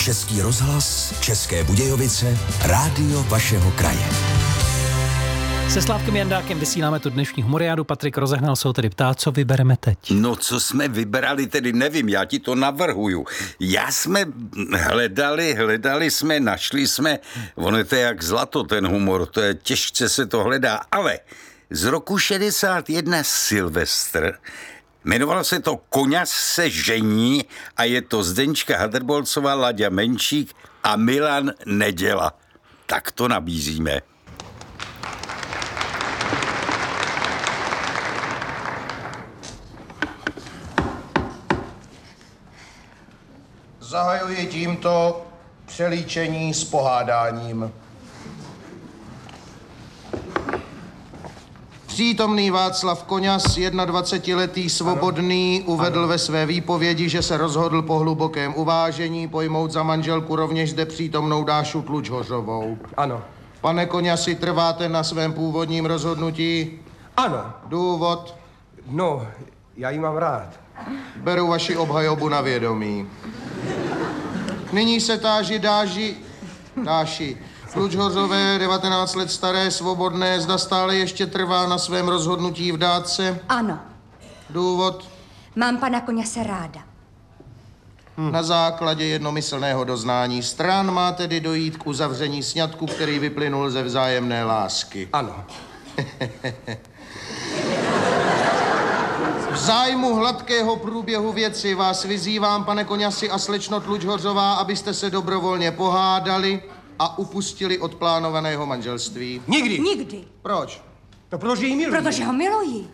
Český rozhlas, České Budějovice, rádio vašeho kraje. Se Slávkem Jandákem vysíláme tu dnešní humoriádu. Patrik Rozehnal se ho tedy ptá, co vybereme teď. No, co jsme vybrali, tedy nevím, já ti to navrhuju. Já jsme hledali jsme, našli jsme, ono je to jak zlato, ten humor, to je těžce se to hledá, ale z roku 61 Silvestr, jmenovalo se to Koňas se žení a je to Zdenčka Hadrbolcová, Laďa Menšík a Milan Neděla. Tak to nabízíme. Zahajuji tímto přelíčení s pohádáním. Přítomný Václav Koňas, 21letý svobodný, uvedl ve své výpovědi, že se rozhodl po hlubokém uvážení pojmout za manželku rovněž zde přítomnou Dášu Tlučhořovou. Ano. Pane Koňasi, trváte na svém původním rozhodnutí? Ano. Důvod? No, já ji mám rád. Beru vaši obhajobu na vědomí. Nyní se táží Dáši Tlučhořové, 19 let staré, svobodné, zda stále ještě trvá na svém rozhodnutí vdát se? Ano. Důvod? Mám pana Koňase ráda. Na základě jednomyslného doznání stran má tedy dojít k uzavření sňatku, který vyplynul ze vzájemné lásky. Ano. V zájmu hladkého průběhu věci vás vyzývám, pane Koňasi a slečno Tlučhořová, abyste se dobrovolně pohádali a upustili od plánovaného manželství. Nikdy. Nikdy. Proč? No, protože ji miluji. Protože ho miluji.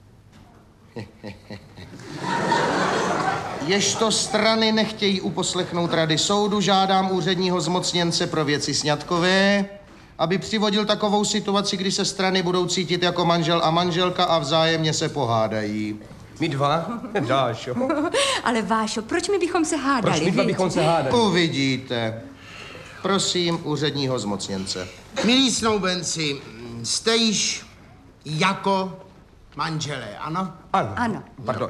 Ježto strany nechtějí uposlechnout rady soudu, žádám úředního zmocněnce pro věci sňatkové, aby přivodil takovou situaci, kdy se strany budou cítit jako manžel a manželka a vzájemně se pohádají. My dva? Dášo. Ale Vášo, proč my bychom se hádali? Proč my dva bychom se hádali? Uvidíte. Prosím úředního zmocněnce. Milí snoubenci, jste již jako manželé, ano? Ano. Ano. Pardon.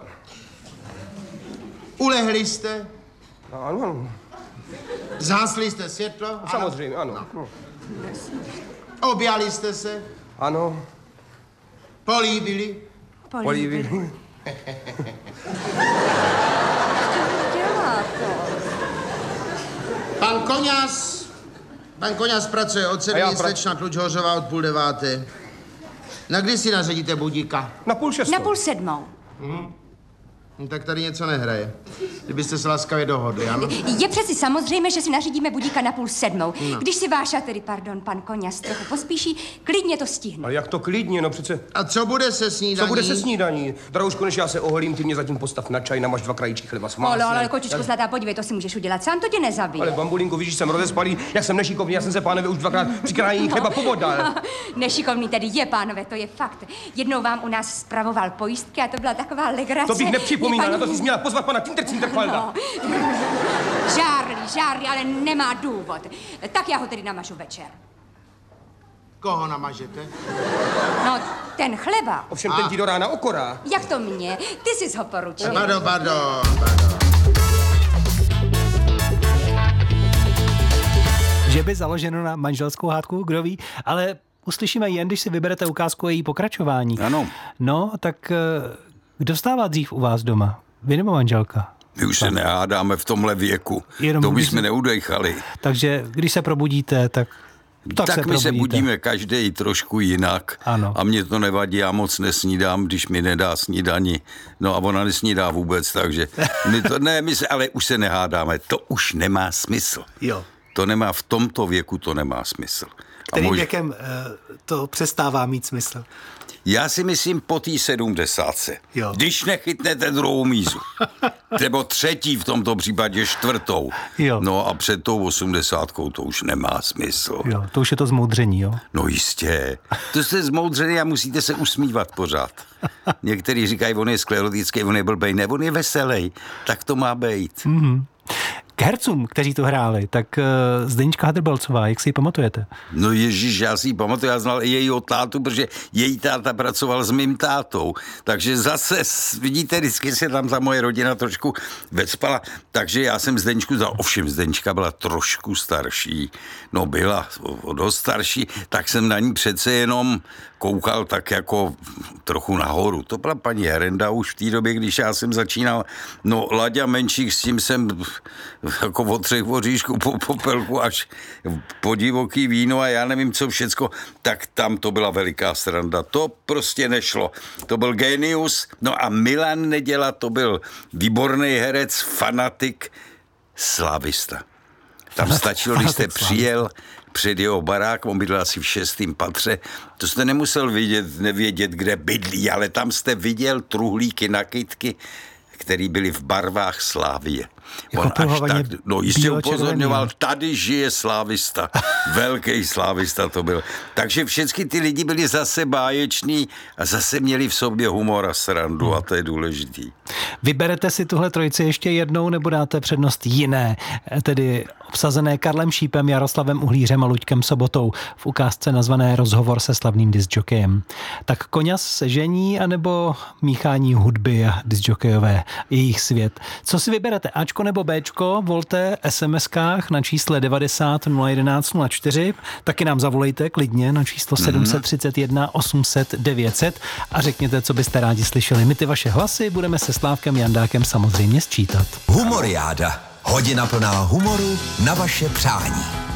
Ulehli jste? Ano. Zhasli jste světlo? Ano. Samozřejmě, ano. No. Objali jste se? Ano. Políbili? Polívy. Dělá to. Pan Koňas pracuje od 7, slečna Tlučhořová od 8:30. Na kdy si naředíte budíka? Na 5:30. Na 6:30. No, tak tady něco nehraje. Kdybyste se laskavě dohodli, ano? Je přeci samozřejmé, že si nařídíme budíka na 6:30. No. Když si Váša, tedy pardon, pan Koňas trochu pospíší, klidně to stihne. Ale jak to klidně, no přece. A co bude se snídaní? Co bude se snídaní? Drahuško, než já se oholím, ty mě zatím postav na čaj, namaž 2 krajíčky chleba s máslem. Ale kočičko zlatá, podívej, to si můžeš udělat sám, to tě nezabije. Ale bambulinko, víš, že jsem rozespalý, jak jsem nešikovný, já jsem se, pánové, už 2krát při krájení chleba pobodal. Nešikovný tedy je, pánové, to je fakt. Jednou vám u nás spravoval pojistky a to byla taková legrace. To bych nepřipomínal, na to jsi měla pozvat pana Tintercinterfalda. No. Žárlí, ale nemá důvod. Tak já ho tedy namažu večer. Koho namažete? No, ten chleba. Ovšem ten ti do rána okorá. Jak to mě? Ty jsi ho poručil. Pardon. Že by založeno na manželskou hádku, kdo ví, ale uslyšíme jen, když si vyberete ukázku její pokračování. Ano. No, tak kdo stává dřív u vás doma? Vy nebo manželka? My už se nehádáme v tomhle věku. Jenom to bychom neudejchali. Takže když se probudíte, tak my se budíme každý trošku jinak. Ano. A mě to nevadí, já moc nesnídám, když mi nedá snídani. No a ona nesnídá vůbec, takže ale už se nehádáme. To už nemá smysl. Jo. To nemá v tomto věku, to nemá smysl. Kterým věkem to přestává mít smysl? Já si myslím po té 70. Jo. Když nechytnete druhou mízu. Nebo třetí, v tomto případě 4. Jo. No a před tou 80 to už nemá smysl. Jo, to už je to zmoudření, jo? No jistě. To jste zmoudřený a musíte se usmívat pořád. Někteří říkají, on je sklerotický, on je blbej, ne, on je veselý. Tak to má být. Mm-hmm. K hercům, kteří tu hráli, tak Zdeníčka Hadrbalcová, jak si ji pamatujete? No ježíš, já si ji pamatuju, já znal i jejího tátu, protože její táta pracoval s mým tátou, takže zase, vidíte, vždycky se tam ta moje rodina trošku vecpala, takže já jsem Zdeníčku znal, ovšem Zdeníčka byla trošku starší, no byla dost starší, tak jsem na ní přece jenom koukal tak jako trochu nahoru. To byla paní Herenda už v té době, když já jsem začínal. No Laďa Menšík, s tím jsem jako od 3 voříšků po popelku až po divoký víno a já nevím co všecko, tak tam to byla veliká sranda. To prostě nešlo. To byl génius. No a Milan Neděla, to byl výborný herec, fanatik, slávista. Tam stačilo, když jste přijel před jeho barák, on bydlel asi v 6. patře, to jste nemusel nevědět, kde bydlí, ale tam jste viděl truhlíky na kytky, který byly v barvách Slávie. On až tak, no jistě upozorňoval, tady žije slávista, velký slávista to byl. Takže všechny ty lidi byli zase báječní a zase měli v sobě humor a srandu a to je důležitý. Vyberete si tuhle trojici ještě jednou nebo dáte přednost jiné, tedy obsazené Karlem Šípem, Jaroslavem Uhlířem a Luďkem Sobotou v ukázce nazvané Rozhovor se slavným discjokejem. Tak Koňas se žení anebo míchání hudby a discjokejové jejich svět. Co si vyberete? Ačko nebo Bčko? Volte SMS-kách na čísle 90 011 04. Taky nám zavolejte klidně na číslo 731 800 900 a řekněte, co byste rádi slyšeli. My ty vaše hlasy budeme se Slávkem Jandákem samozřejmě sčítat. Humoriáda. Hodina plná humoru na vaše přání.